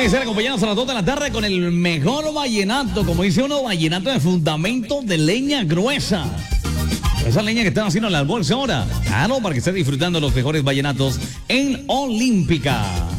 Puede ser acompañados a las 2 de la tarde con el mejor vallenato, como dice uno, vallenato de fundamento de leña gruesa. Esa leña que están haciendo en las bolsas ahora. Claro, para que esté disfrutando los mejores vallenatos en Olímpica.